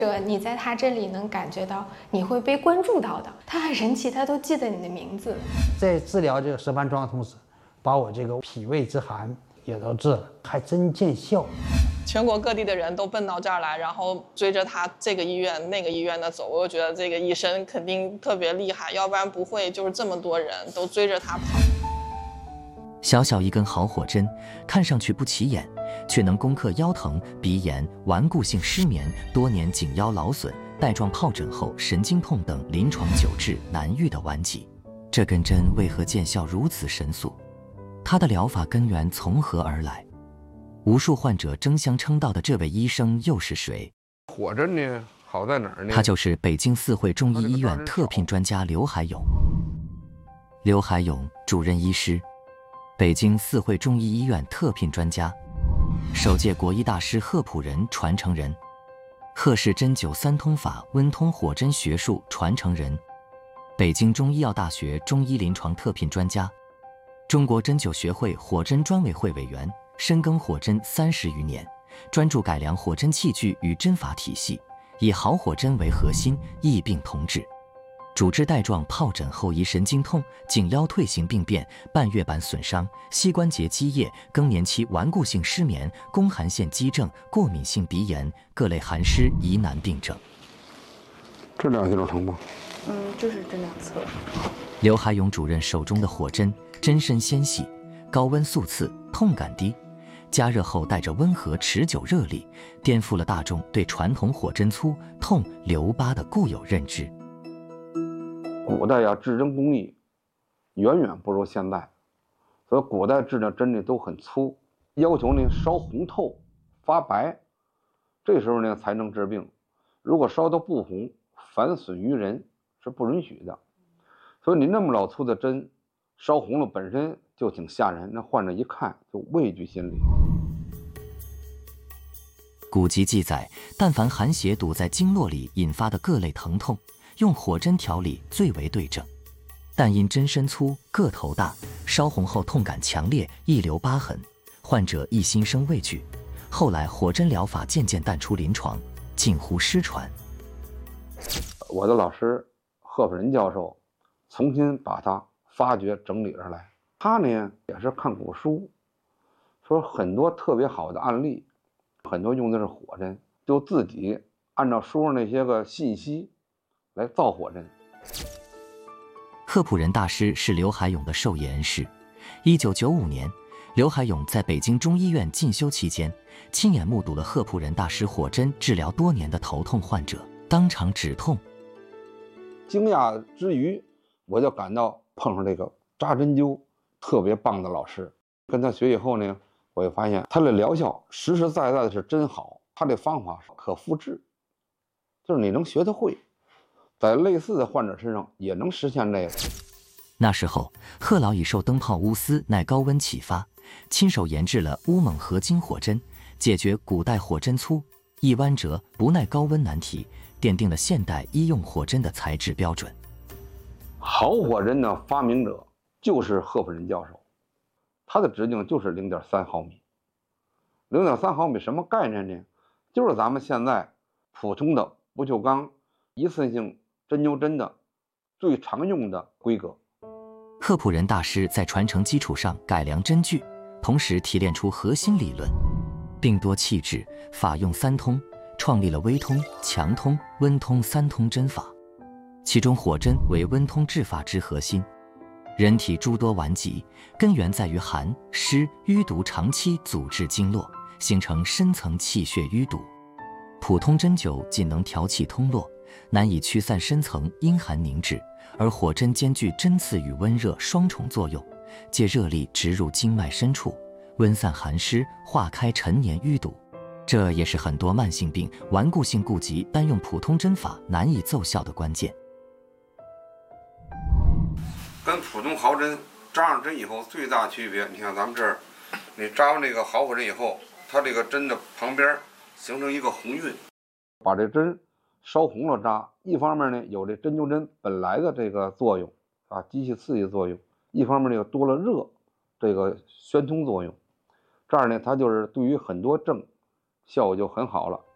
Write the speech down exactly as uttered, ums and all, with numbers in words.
这你在他这里能感觉到你会被关注到的，他很神奇，他都记得你的名字。 在治疗这个石斑疮的同时，把我这个脾胃之寒也都治了，还真见效。 全国各地的人都奔到这儿来，然后追着他这个医院那个医院的走，我就觉得这个医生肯定特别厉害，要不然不会就是这么多人都追着他跑。 小小一根好火针，看上去不起眼，却能攻克腰疼、鼻炎、顽固性失眠、多年颈腰劳损、带状疱疹后神经痛等临床久治难愈的顽疾。这根针为何见效如此神速？它的疗法根源从何而来？无数患者争相称道的这位医生又是谁？ 火针呢，好在哪儿呢？ 他就是北京四惠中医医院特聘专家刘海勇。刘海勇，主任医师，北京四惠中医医院特聘专家，首届国医大师贺朴仁传承人，贺氏针灸三通法温通火针学术传承人，北京中医药大学中医临床特聘专家，中国针灸学会火针专委会委员，深耕火针三十余年，专注改良火针器具与针法体系，以好火针为核心，异病同治。主治带状疱疹后遗神经痛、颈腰退行病变、半月板损伤、膝关节积液、更年期顽固性失眠、宫寒腺肌症、过敏性鼻炎、各类寒湿疑难病症。 这两地方疼吗？ 嗯，就是这两侧。 刘海勇主任手中的火针，针身纤细，高温速刺，痛感低，加热后带着温和持久热力，颠覆了大众对传统火针粗、痛、留疤的固有认知。 古代呀，制针工艺远远不如现在，所以古代制的针呢都很粗，要求呢烧红透、发白，这时候呢才能治病。如果烧得不红，反损于人是不允许的。所以你那么老粗的针烧红了，本身就挺吓人，那患者一看就畏惧心理。 古籍记载，但凡寒邪堵在经络里引发的各类疼痛，用火针调理最为对症，但因针身粗、个头大，烧红后痛感强烈，易留疤痕，患者易心生畏惧。后来火针疗法渐渐淡出临床，近乎失传。 我的老师贺朴仁教授重新把它发掘整理而来。他呢也是看古书，说很多特别好的案例，很多用的是火针，就自己按照书上那些个信息来造火针。 贺朴仁大师是刘海勇的授业恩师。一九九五年，刘海勇在北京中医院进修期间，亲眼目睹了贺朴仁大师火针治疗多年的头痛患者，当场止痛。 惊讶之余，我就感到碰上这个扎针灸特别棒的老师，跟他学以后呢，我就发现他的疗效实实在在的是真好，他的方法可复制，就是你能学得会，在类似的患者身上也能实现这个。 那时候，贺老已受灯泡钨丝耐高温启发，亲手研制了乌锰合金火针，解决古代火针粗、易弯折、不耐高温难题，奠定了现代医用火针的材质标准。 好火针的发明者就是贺朴仁教授，他的直径就是零点三毫米。零点三毫米什么概念呢？就是咱们现在普通的不锈钢一次性针灸针的最常用的规格。 贺朴仁大师在传承基础上改良针具，同时提炼出核心理论，并多气质，法用三通，创立了微通、强通、温通三通针法。其中火针为温通治法之核心。人体诸多顽疾，根源在于寒湿淤堵长期阻滞经络，形成深层气血淤堵。普通针灸仅能调气通络，难以驱散深层阴寒凝滞，而火针兼具针刺与温热双重作用，借热力直入经脉深处，温散寒湿，化开陈年淤堵。这也是很多慢性病、顽固性痼疾单用普通针法难以奏效的关键。 跟普通毫针扎上针以后最大区别，你看咱们这儿，你扎完这个好火针以后，它这个针的旁边形成一个红晕，把这针烧红了扎。一方面呢有这针灸针本来的这个作用啊，机器刺激作用；一方面呢又多了热这个宣通作用。这样呢它就是对于很多症效果就很好了。